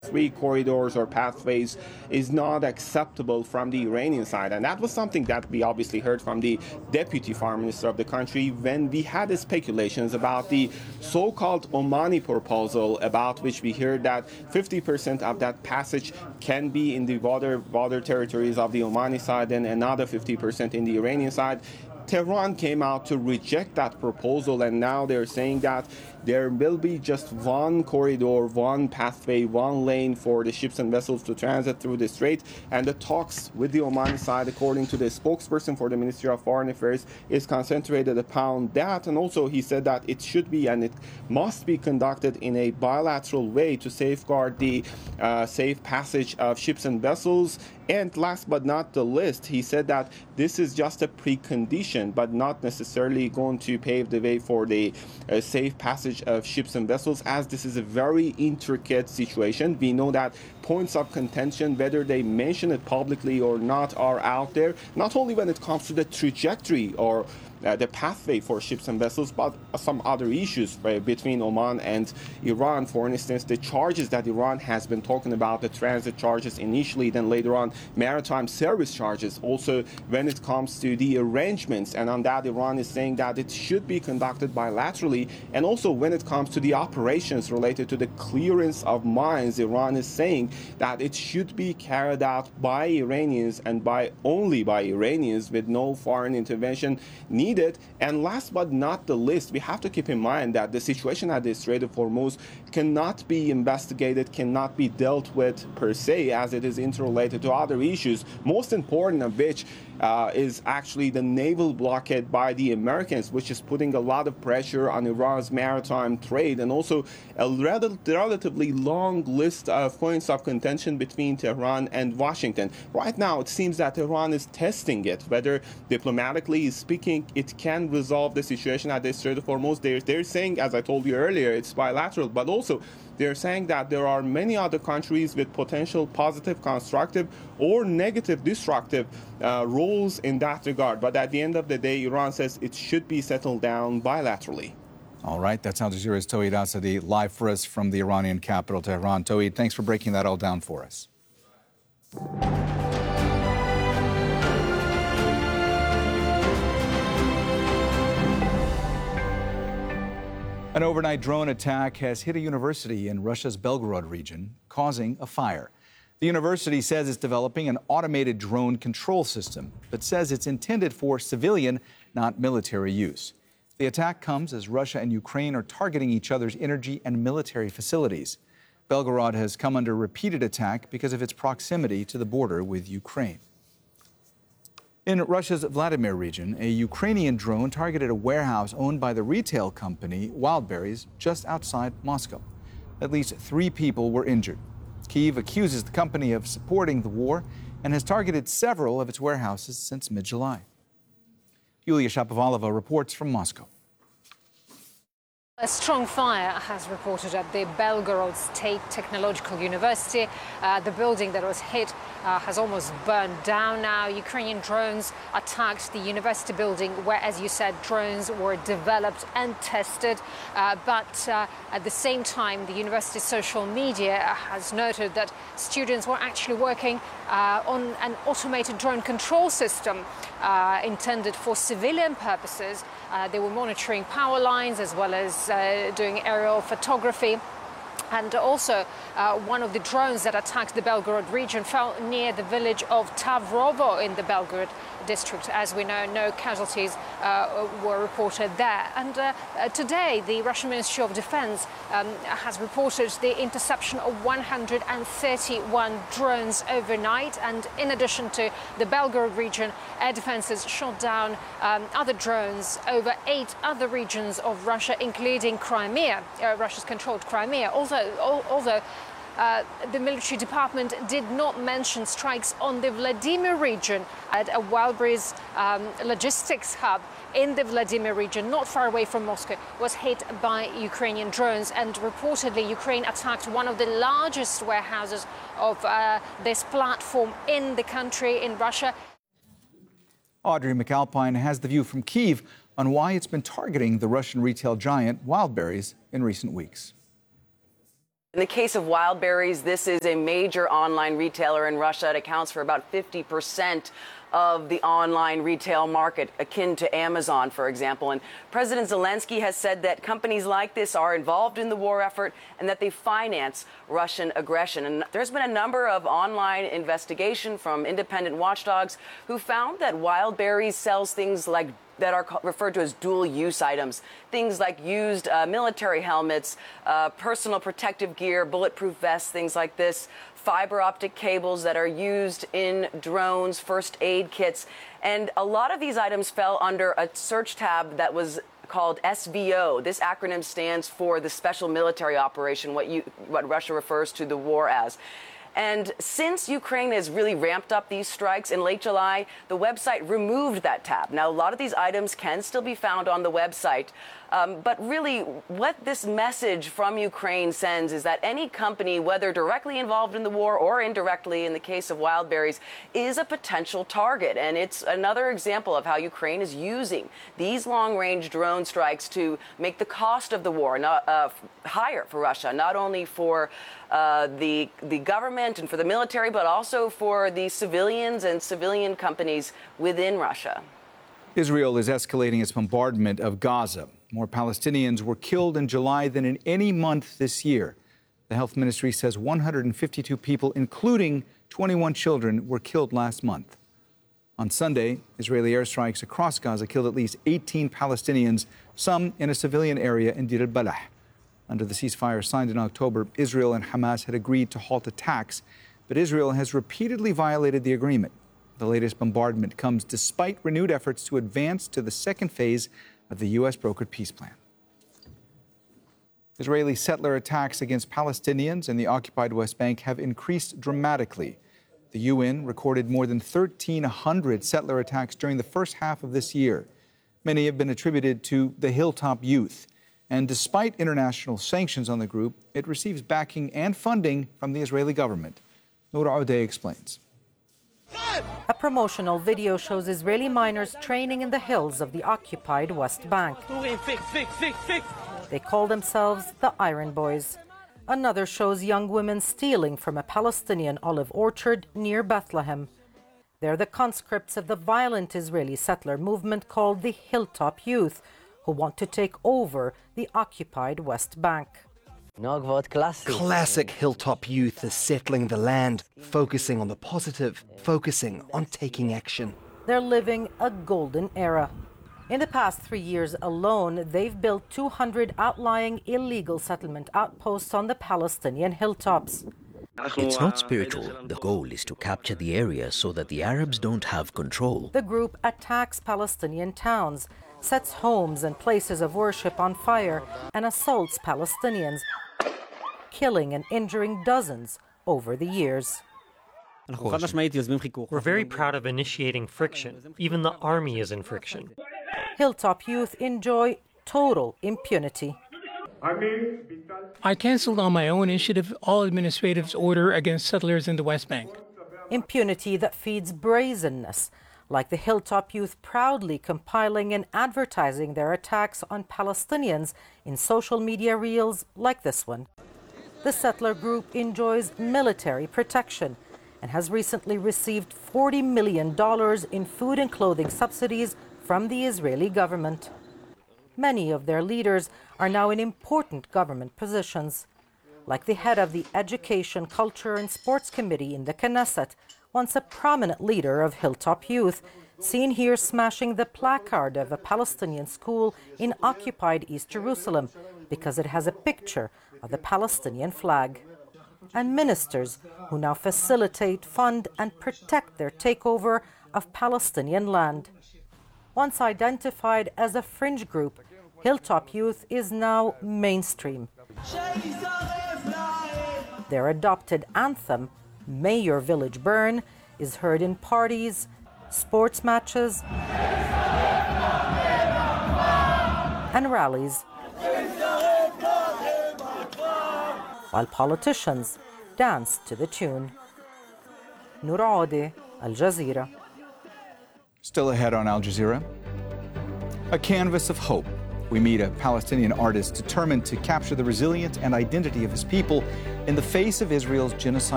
three corridors or pathways is not acceptable from the Iranian side. And that was something that we obviously heard from the deputy foreign minister of the country when we had the speculations about the so-called Omani proposal, about which we heard that 50% of that passage can be in the border territories of the Omani side and another 50% in the Iranian side. Tehran came out to reject that proposal, and now they're saying that there will be just one corridor, one pathway, one lane for the ships and vessels to transit through the strait. And the talks with the Omani side, according to the spokesperson for the Ministry of Foreign Affairs, is concentrated upon that. And also he said that it should be and it must be conducted in a bilateral way to safeguard the safe passage of ships and vessels. And last but not the least, he said that this is just a precondition, but not necessarily going to pave the way for the safe passage of ships and vessels, as this is a very intricate situation. We know that points of contention, whether they mention it publicly or not, are out there, not only when it comes to the trajectory or the pathway for ships and vessels, but some other issues between Oman and Iran. For instance, the charges that Iran has been talking about, the transit charges initially, then later on maritime service charges. Also, when it comes to the arrangements, and on that Iran is saying that it should be conducted bilaterally. And also when it comes to the operations related to the clearance of mines, Iran is saying that it should be carried out by Iranians and only by Iranians, with no foreign intervention needed. And last but not the least, we have to keep in mind that the situation at the Strait of Hormuz cannot be investigated, cannot be dealt with per se, as it is interrelated to other issues, most important of which is actually the naval blockade by the Americans, which is putting a lot of pressure on Iran's maritime trade, and also a relatively long list of points of contention between Tehran and Washington. Right now, it seems that Iran is testing it, whether diplomatically speaking, it can resolve the situation at the Strait of Hormuz. They're saying, as I told you earlier, it's bilateral, but also they're saying that there are many other countries with potential positive, constructive, or negative, destructive roles in that regard. But at the end of the day, Iran says it should be settled down bilaterally. All right, that's Al Jazeera's Tawhid Asadi live for us from the Iranian capital, Tehran. Tawhid, thanks for breaking that all down for us. An overnight drone attack has hit a university in Russia's Belgorod region, causing a fire. The university says it's developing an automated drone control system, but says it's intended for civilian, not military use. The attack comes as Russia and Ukraine are targeting each other's energy and military facilities. Belgorod has come under repeated attack because of its proximity to the border with Ukraine. In Russia's Vladimir region, a Ukrainian drone targeted a warehouse owned by the retail company Wildberries just outside Moscow. At least 3 people were injured. Kyiv accuses the company of supporting the war and has targeted several of its warehouses since mid-July. Yulia Shapovalova reports from Moscow. A strong fire has reported at the Belgorod State Technological University. The building that was hit has almost burned down now. Ukrainian drones attacked the university building where, as you said, drones were developed and tested. But at the same time, the university's social media has noted that students were actually working on an automated drone control system intended for civilian purposes. They were monitoring power lines as well as doing aerial photography. And also, one of the drones that attacked the Belgorod region fell near the village of Tavrovo in the Belgorod district. As we know, no casualties were reported there. And today, the Russian Ministry of Defense has reported the interception of 131 drones overnight. And in addition to the Belgorod region, air defenses shot down other drones over 8 other regions of Russia, including Crimea, Russia's controlled Crimea. Although the military department did not mention strikes on the Vladimir region at a Wildberries logistics hub in the Vladimir region, not far away from Moscow, was hit by Ukrainian drones. And reportedly, Ukraine attacked one of the largest warehouses of this platform in the country, in Russia. Audrey McAlpine has the view from Kyiv on why it's been targeting the Russian retail giant Wildberries in recent weeks. In the case of Wildberries, this is a major online retailer in Russia. It accounts for about 50% of the online retail market, akin to Amazon, for example. And President Zelensky has said that companies like this are involved in the war effort and that they finance Russian aggression. And there's been a number of online investigation from independent watchdogs who found that Wildberries sells things like that are referred to as dual-use items, things like used military helmets, personal protective gear, bulletproof vests, things like this, fiber optic cables that are used in drones, first aid kits. And a lot of these items fell under a search tab that was called SVO. This acronym stands for the Special Military Operation, what Russia refers to the war as. And since Ukraine has really ramped up these strikes in late July, the website removed that tab. Now, a lot of these items can still be found on the website. But really, what this message from Ukraine sends is that any company, whether directly involved in the war or indirectly, in the case of Wildberries, is a potential target. And it's another example of how Ukraine is using these long-range drone strikes to make the cost of the war higher for Russia, not only for the government and for the military, but also for the civilians and civilian companies within Russia. Israel is escalating its bombardment of Gaza. More Palestinians were killed in July than in any month this year. The health ministry says 152 people, including 21 children, were killed last month. On Sunday, Israeli airstrikes across Gaza killed at least 18 Palestinians, some in a civilian area in Deir al-Balah. Under the ceasefire signed in October, Israel and Hamas had agreed to halt attacks, but Israel has repeatedly violated the agreement. The latest bombardment comes despite renewed efforts to advance to the second phase of the U.S.-brokered peace plan. Israeli settler attacks against Palestinians in the occupied West Bank have increased dramatically. The UN recorded more than 1,300 settler attacks during the first half of this year. Many have been attributed to the Hilltop Youth. And despite international sanctions on the group, it receives backing and funding from the Israeli government. Noor Audeh explains. A promotional video shows Israeli miners training in the hills of the occupied West Bank. They call themselves the Iron Boys. Another shows young women stealing from a Palestinian olive orchard near Bethlehem. They're the conscripts of the violent Israeli settler movement called the Hilltop Youth, who want to take over the occupied West Bank. Classic Hilltop Youth is settling the land, focusing on the positive, focusing on taking action. They're living a golden era. In the past 3 years alone, they've built 200 outlying illegal settlement outposts on the Palestinian hilltops. It's not spiritual. The goal is to capture the area so that the Arabs don't have control. The group attacks Palestinian towns, sets homes and places of worship on fire, and assaults Palestinians, killing and injuring dozens over the years. We're very proud of initiating friction. Even the army is in friction. Hilltop Youth enjoy total impunity. I canceled on my own initiative all administrative order against settlers in the West Bank. Impunity that feeds brazenness, like the Hilltop Youth proudly compiling and advertising their attacks on Palestinians in social media reels like this one. The settler group enjoys military protection and has recently received $40 million in food and clothing subsidies from the Israeli government. Many of their leaders are now in important government positions, like the head of the Education, Culture and Sports Committee in the Knesset, once a prominent leader of Hilltop Youth, seen here smashing the placard of a Palestinian school in occupied East Jerusalem because it has a picture of the Palestinian flag. And ministers who now facilitate, fund and protect their takeover of Palestinian land. Once identified as a fringe group, Hilltop Youth is now mainstream. Their adopted anthem, May Your Village Burn, is heard in parties, sports matches, and rallies, while politicians dance to the tune. Noor Audeh, Al Jazeera. Still ahead on Al Jazeera, a canvas of hope. We meet a Palestinian artist determined to capture the resilience and identity of his people in the face of Israel's genocide.